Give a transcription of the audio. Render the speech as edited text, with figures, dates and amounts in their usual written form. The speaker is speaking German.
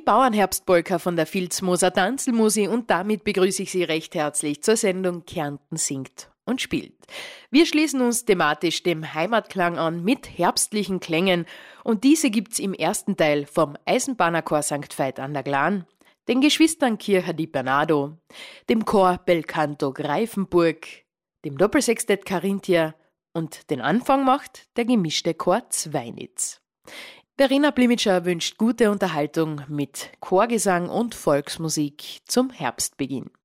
Bauernherbstpolka von der Vilsmoser Tanzelmusi und damit begrüße ich Sie recht herzlich zur Sendung Kärnten singt und spielt. Wir schließen uns thematisch dem Heimatklang an mit herbstlichen Klängen und diese gibt's im ersten Teil vom Eisenbahnerchor St. Veit an der Glan, den Geschwistern Kircher di Bernardo, dem Chor Belcanto Greifenburg, dem Doppelsextett Carinthia und den Anfang macht der gemischte Chor Zweinitz. Verena Blimitscher wünscht gute Unterhaltung mit Chorgesang und Volksmusik zum Herbstbeginn.